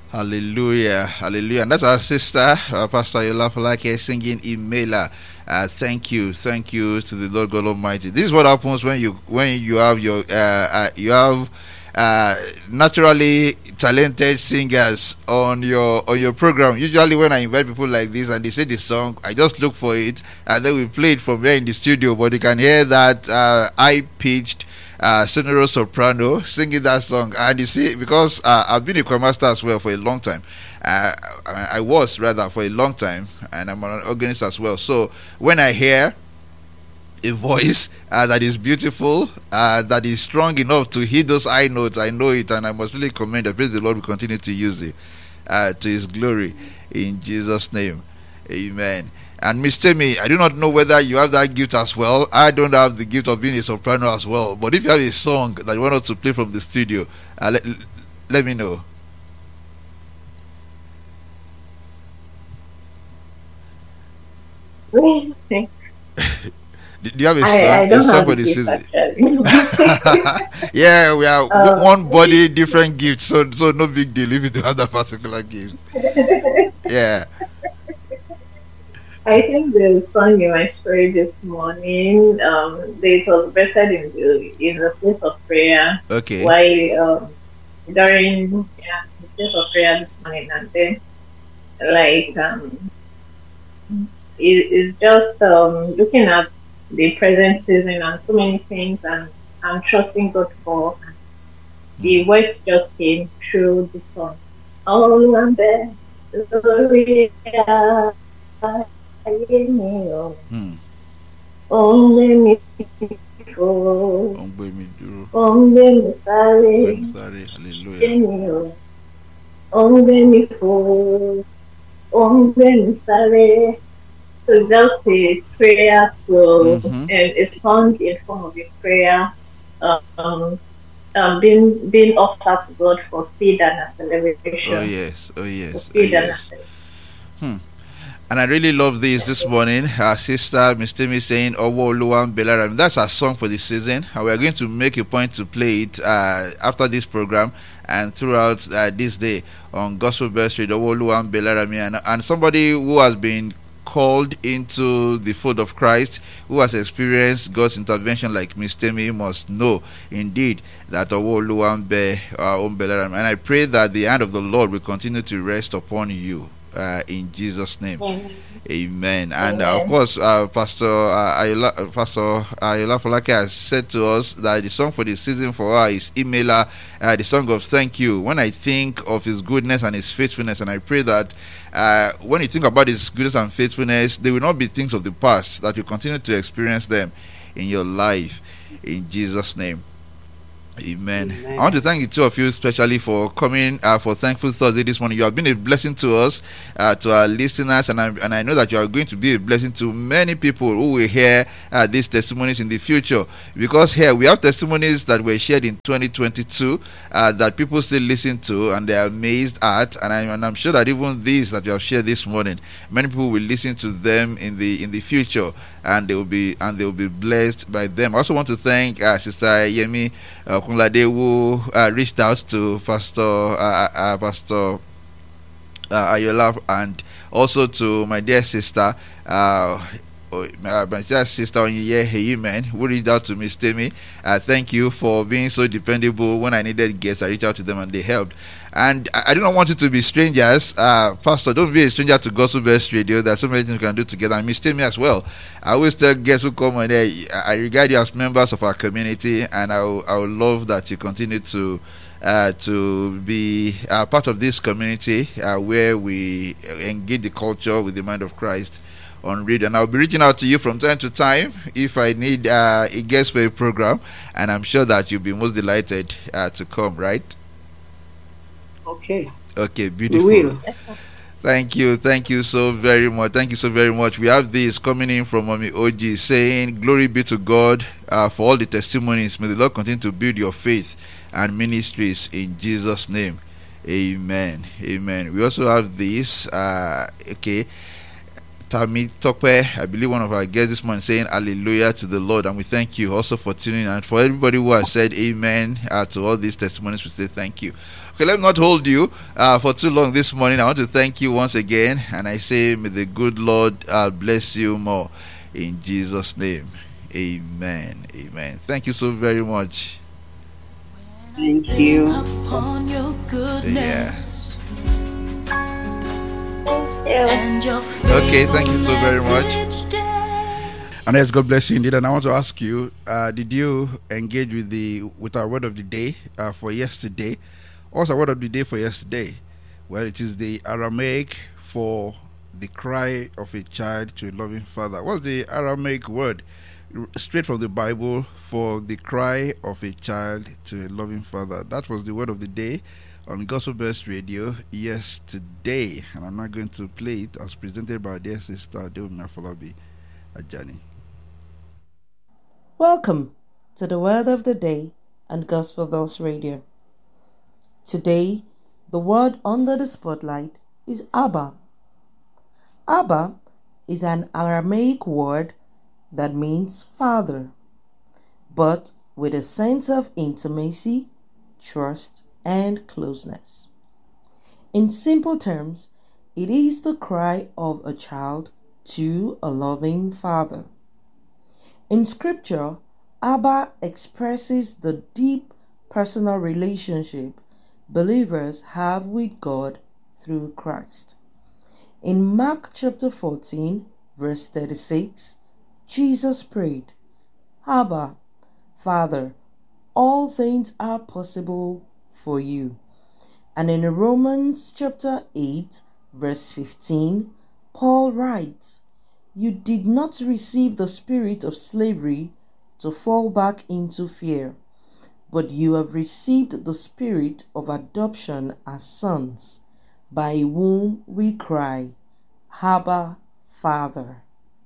Hallelujah, hallelujah. And that's our sister, Pastor Yolafalake, singing Imela. Thank you to the Lord God Almighty. This is what happens when you have naturally talented singers on your program. Usually, when I invite people like this and they say the song, I just look for it and then we play it from here in the studio. But you can hear that high pitched sonorous soprano singing that song. And you see, because I've been a choir master as well for a long time. I was rather for a long time, and I'm an organist as well. So when I hear a voice that is beautiful, that is strong enough to hit those high notes, I know it, and I must really commend that. Praise the Lord will continue to use it to His glory in Jesus' name. Amen. And Miss Temi, I do not know whether you have that gift as well. I don't have the gift of being a soprano as well. But if you have a song that you want us to play from the studio, let me know. Really? Do you have a song? I A don't song have for the the gift season? actually. Yeah, we are um, one body, different gifts. So no big deal if you don't have that particular gift. Yeah. I think the song in my spirit this morning, it was better in the place of prayer Okay. while during the place of prayer this morning, and then like it's just looking at the present season and so many things, and I'm trusting God for the Mm. words just came through the song. Oh, I'm there, glory, Mm. only me for, Ongbe mi duro. only me Ongbe mi sorry, sare. Hallelujah. only me for, only me sorry. So just a prayer to Mm-hmm. a song in form of a prayer, um, being offered to God for speed and Oh acceleration, yes. Oh for yes. Oh speed and yes. acceleration. Hmm. And I really love this morning. Our sister Miss Timmy saying Owo Oluwan Belaram. That's our song for the season. And we are going to make a point to play it after this program and throughout this day on Gospel Bell Street, Owo Oluwan Belaram. And somebody who has been called into the fold of Christ, who has experienced God's intervention like Miss Timmy, must know indeed that Owo Oluwan Belaram. And I pray that the hand of the Lord will continue to rest upon you. In Jesus' name. Amen. Amen. And of Amen. course, Pastor Ayola Falake has said to us that the song for the season for her is Imela, the song of thank you. When I think of His goodness and His faithfulness, and I pray that when you think about His goodness and faithfulness, they will not be things of the past, that you continue to experience them in your life. In Jesus' name. Amen. I want to Amen. thank the two of you especially for coming for Thankful Thursday this morning. You have been a blessing to us, to our listeners, and I know that you are going to be a blessing to many people who will hear these testimonies in the future. Because here we have testimonies that were shared in 2022 that people still listen to and they are amazed at, and I'm sure that even these that you have shared this morning, many people will listen to them in the future, and they will be blessed by them. I also want to thank Sister Yemi Kunlade, who reached out to Pastor Ayola, and also to my dear sister my dear sister Onyiye Heyimen, who reached out to Miss Temi. Thank you for being so dependable. When I needed guests, I reached out to them and they helped. And I do not want you to be strangers. Pastor, don't be a stranger to Gospel Best Radio. There's so many things we can do together. And Miss Temi as well. I always tell guests who come on there, I regard you as members of our community, and I would love that you continue to be part of this community where we engage the culture with the mind of Christ on radio. And I'll be reaching out to you from time to time if I need a guest for a program, and I'm sure that you'll be most delighted to come, right? Okay, Okay, we beautiful. will. Thank you so very much. Thank you so very much. We have this coming in from Mommy OG saying, "Glory be to God for all the testimonies. May the Lord continue to build your faith and ministries in Jesus' name. Amen. Amen." We also have this. Okay. Tami Tokwe, I believe one of our guests this morning, saying hallelujah to the Lord. And we thank you also for tuning in. And for everybody who has said amen to all these testimonies, we say thank you. Okay, let me not hold you for too long this morning. I want to thank you once again. And I say, may the good Lord bless you more. In Jesus' name, amen. Amen. Thank you so very much. Thank you. Yeah. Okay, thank you so very much. And yes, God bless you indeed. And I want to ask you, did you engage with our word of the day for yesterday? What's our word of the day for yesterday? Well, it is the Aramaic for the cry of a child to a loving father. What's the Aramaic word? Straight from the Bible, for the cry of a child to a loving father. That was the word of the day on Gospel Best Radio yesterday, and I'm not going to play it as presented by our dear sister Deomi Afolabi Ajani. Welcome to the word of the day on Gospel Bells Radio. Today, the word under the spotlight is Abba. Abba is an Aramaic word that means father, but with a sense of intimacy, trust, and closeness. In simple terms, it is the cry of a child to a loving father. In Scripture, Abba expresses the deep personal relationship believers have with God through Christ. In Mark chapter 14, verse 36, Jesus prayed, Abba, Father, all things are possible for you. And in Romans chapter 8, verse 15, Paul writes, You did not receive the spirit of slavery to fall back into fear, but you have received the spirit of adoption as sons, by whom we cry, Abba, Father.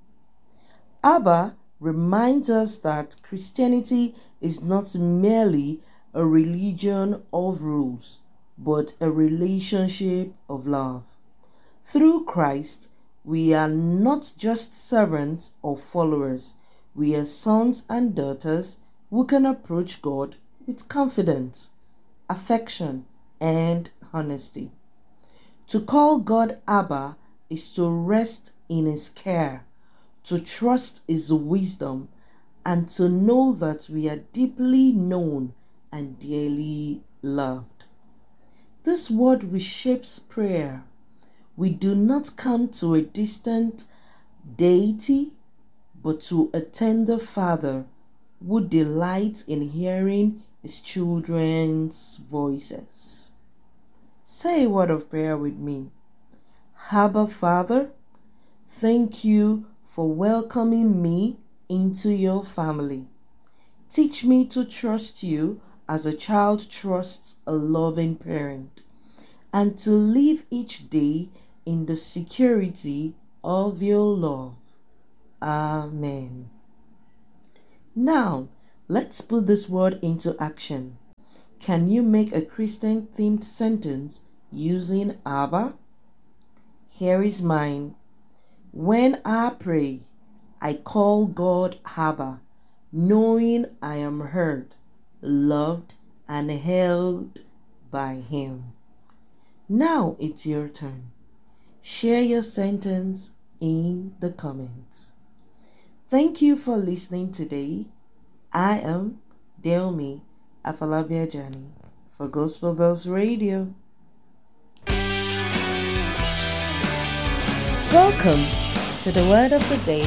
Abba reminds us that Christianity is not merely a religion of rules, but a relationship of love. Through Christ, we are not just servants or followers. We are sons and daughters who can approach God with confidence, affection, and honesty. To call God Abba is to rest in His care, to trust His wisdom, and to know that we are deeply known and dearly loved. This word reshapes prayer. We do not come to a distant deity, but to a tender Father who delights in hearing His children's voices. Say a word of prayer with me. Abba, Father, thank you for welcoming me into your family. Teach me to trust you as a child trusts a loving parent, and to live each day in the security of your love. Amen. Now, let's put this word into action. Can you make a Christian-themed sentence using Abba? Here is mine. When I pray, I call God Abba, knowing I am heard, loved, and held by Him. Now it's your turn. Share your sentence in the comments. Thank you for listening today. I am Deomi Afolabi Ajani for Gospel Bells Radio. Welcome to the word of the day.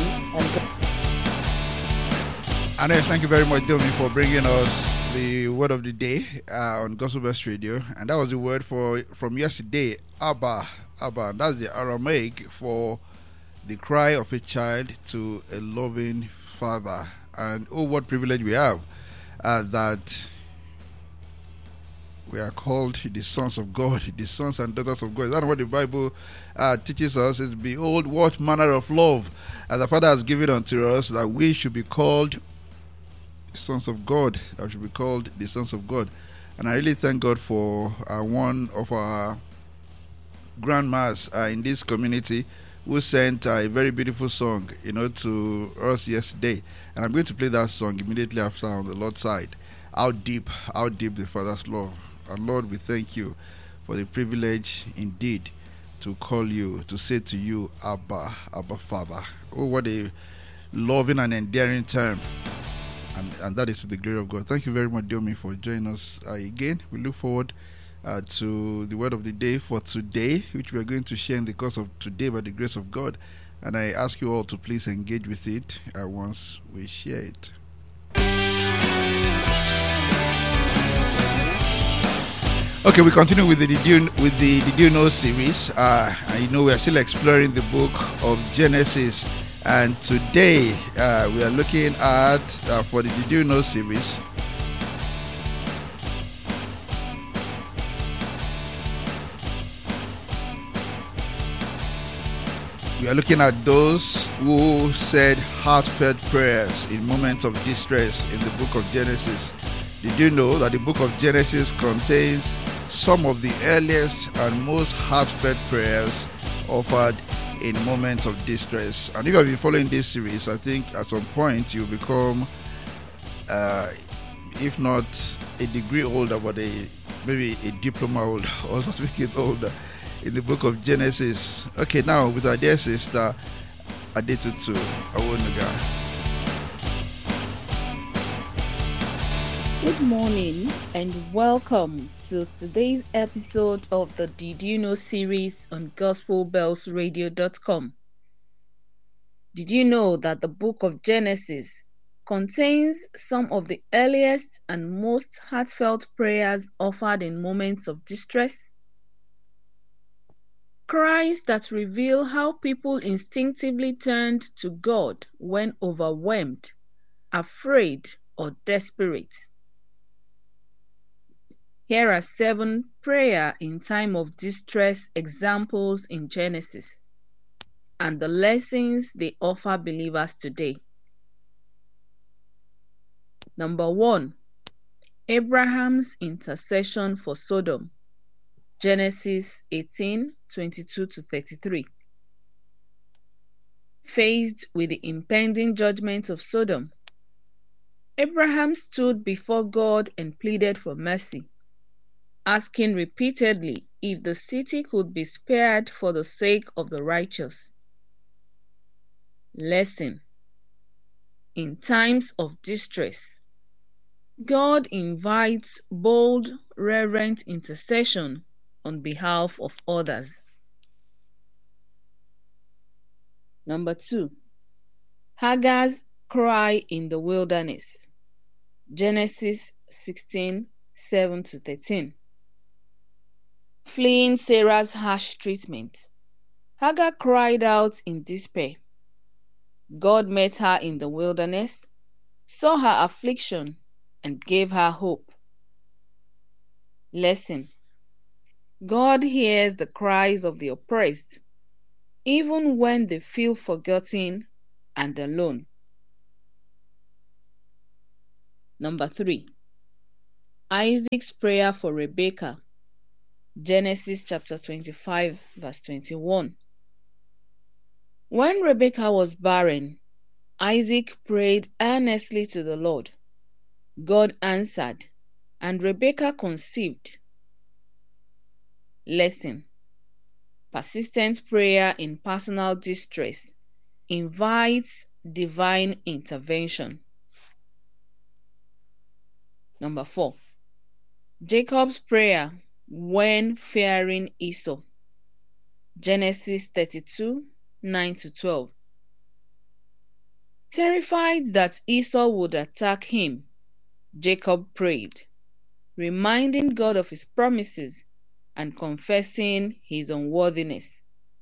And yes, thank you very much, Domi, for bringing us the word of the day on Gospel Best Radio. And that was the word from yesterday, Abba. Abba. That's the Aramaic for the cry of a child to a loving father. And oh, what privilege we have that we are called the sons of God, the sons and daughters of God. That's what the Bible teaches us. Is behold, what manner of love the Father has given unto us, that we should be called sons of God, that should be called the sons of God. And I really thank God for one of our grandmas in this community who sent a very beautiful song, to us yesterday. And I'm going to play that song immediately after on the Lord's side. How deep the Father's love. And Lord, we thank you for the privilege indeed to call you, to say to you, Abba Father. Oh, what a loving and endearing term. And that is to the glory of God. Thank you very much, Diomi, for joining us again. We look forward to the word of the day for today, which we are going to share in the course of today by the grace of God. And I ask you all to please engage with it once we share it. Okay, we continue with the Did You Know series. We are still exploring the book of Genesis. And today we are looking at, for the Did You Know series, we are looking at those who said heartfelt prayers in moments of distress in the book of Genesis. Did you know that the book of Genesis contains some of the earliest and most heartfelt prayers offered in moments of distress? And if you have been following this series, I think at some point you'll become, if not a degree holder, but maybe a diploma holder or certificate holder in the book of Genesis. Okay, now with our dear sister Adetutu Awonuga. Good morning and welcome to today's episode of the Did You Know series on GospelBellsRadio.com. Did you know that the book of Genesis contains some of the earliest and most heartfelt prayers offered in moments of distress? Cries that reveal how people instinctively turned to God when overwhelmed, afraid, or desperate. Here are 7 prayer in time of distress examples in Genesis and the lessons they offer believers today. Number 1, Abraham's intercession for Sodom. Genesis 18:22-33. Faced with the impending judgment of Sodom, Abraham stood before God and pleaded for mercy, asking repeatedly if the city could be spared for the sake of the righteous. Lesson: in times of distress, God invites bold, reverent intercession on behalf of others. Number 2, Hagar's cry in the wilderness. Genesis 16:7-13. Fleeing Sarah's harsh treatment, Hagar cried out in despair. God met her in the wilderness, saw her affliction, and gave her hope. Lesson: God hears the cries of the oppressed, even when they feel forgotten and alone. Number 3, Isaac's prayer for Rebekah. Genesis chapter 25, verse 21. When Rebekah was barren, Isaac prayed earnestly to the Lord. God answered, and Rebekah conceived. Lesson: persistent prayer in personal distress invites divine intervention. Number 4, Jacob's prayer when fearing Esau. Genesis 32:9-12. Terrified that Esau would attack him, Jacob prayed, reminding God of his promises and confessing his unworthiness.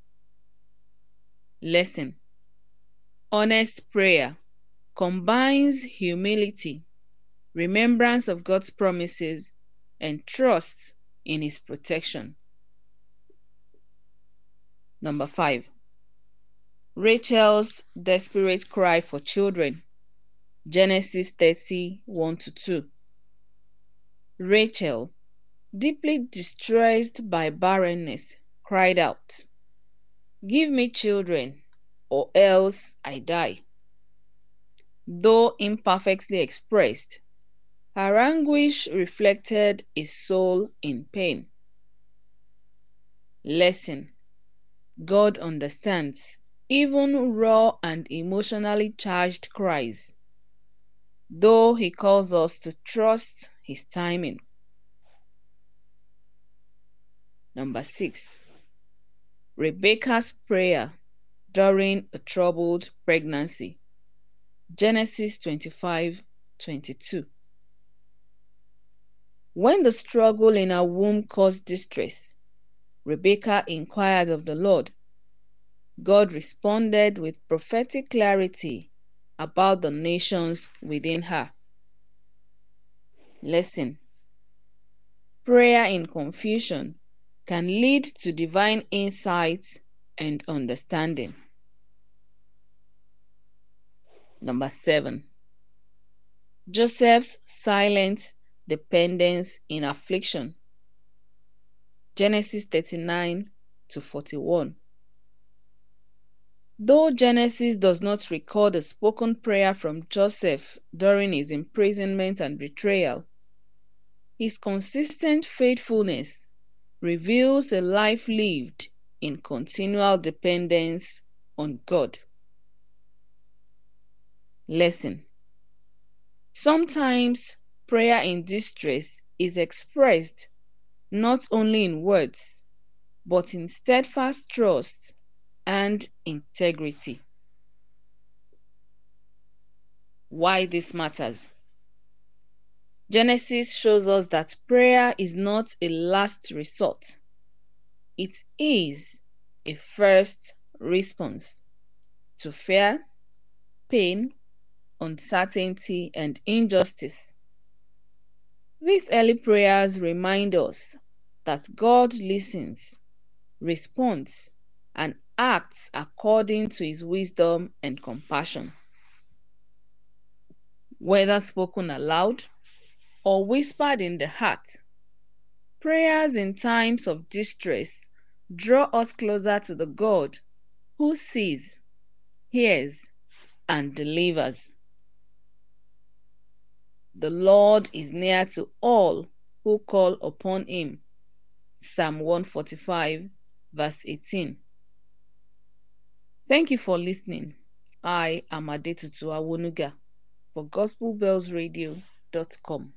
Lesson: honest prayer combines humility, remembrance of God's promises, and trust in his protection. Number 5, Rachel's desperate cry for children. Genesis 30:1-2. Rachel, deeply distressed by barrenness, cried out, Give me children, or else I die. Though imperfectly expressed, her anguish reflected a soul in pain. Lesson: God understands even raw and emotionally charged cries, though He calls us to trust His timing. Number 6. Rebecca's prayer during a troubled pregnancy. Genesis 25:22. When the struggle in her womb caused distress, Rebecca inquired of the Lord. God responded with prophetic clarity about the nations within her. Lesson: prayer in confusion can lead to divine insights and understanding. Number 7. Joseph's silent dependence in affliction. Genesis 39-41. Though Genesis does not record a spoken prayer from Joseph during his imprisonment and betrayal, his consistent faithfulness reveals a life lived in continual dependence on God. Lesson: sometimes prayer in distress is expressed not only in words, but in steadfast trust and integrity. Why this matters? Genesis shows us that prayer is not a last resort. It is a first response to fear, pain, uncertainty, and injustice. These early prayers remind us that God listens, responds, and acts according to His wisdom and compassion. Whether spoken aloud or whispered in the heart, prayers in times of distress draw us closer to the God who sees, hears, and delivers. The Lord is near to all who call upon Him. Psalm 145, verse 18. Thank you for listening. I am Adetutu Awonuga for GospelBellsRadio.com.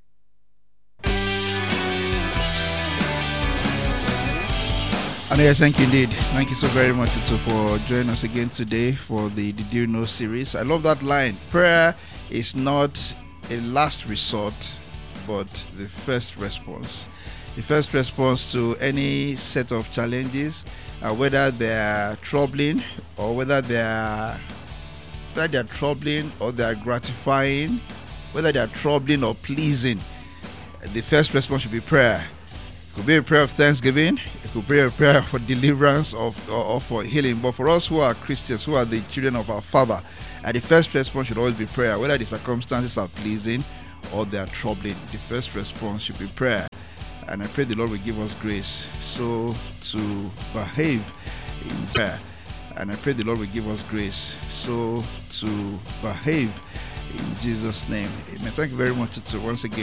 And yes, thank you indeed. Thank you so very much, Tutu, for joining us again today for the Did You Know series. I love that line. Prayer is not a last resort, but the first response. The first response to any set of challenges, whether they are troubling or whether they are troubling or they are gratifying, whether they are troubling or pleasing, the first response should be prayer. It could be a prayer of thanksgiving. It could be a prayer for deliverance or for healing. But for us who are Christians, who are the children of our Father, the first response should always be prayer. Whether the circumstances are pleasing or they are troubling, the first response should be prayer. And I pray the Lord will give us grace so to behave in prayer. And I pray the Lord will give us grace so to behave in Jesus' name. Amen. Thank you very much once again.